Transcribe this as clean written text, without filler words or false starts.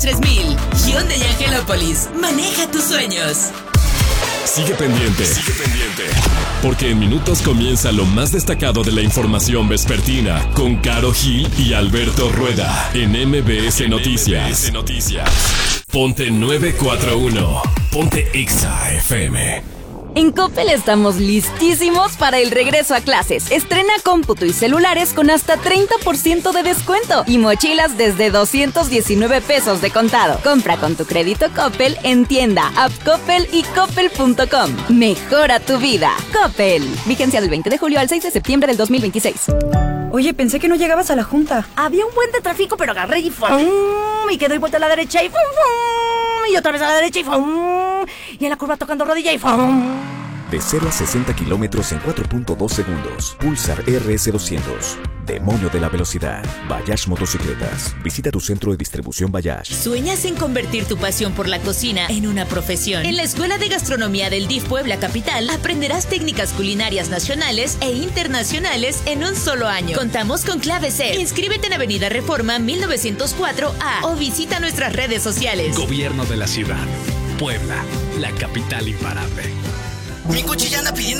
3000. Hyundai Angelópolis. Maneja tus sueños. Sigue pendiente, porque en minutos comienza lo más destacado de la información vespertina con Caro Gil y Alberto Rueda en MBS Noticias. Ponte 941, ponte Exa FM. En Coppel estamos listísimos para el regreso a clases. Estrena cómputo y celulares con hasta 30% de descuento y mochilas desde 219 pesos de contado. Compra con tu crédito Coppel en tienda, app Coppel y coppel.com. Mejora tu vida. Coppel. Vigencia del 20 de julio al 6 de septiembre del 2026. Oye, pensé que no llegabas a la junta. Había un buen de tráfico, pero agarré y y que doy vuelta a la derecha y y otra vez a la derecha y en la curva tocando rodilla y De 0 a 60 kilómetros en 4.2 segundos. Pulsar RS200. Demonio de la velocidad. Bayash Motocicletas. Visita tu centro de distribución Bayash. ¿Sueñas en convertir tu pasión por la cocina en una profesión? En la Escuela de Gastronomía del DIF Puebla Capital aprenderás técnicas culinarias nacionales e internacionales en un solo año. Contamos con clave C. Inscríbete en Avenida Reforma 1904A o visita nuestras redes sociales. Gobierno de la ciudad. Puebla, la capital imparable. Mi coche ya anda pidiendo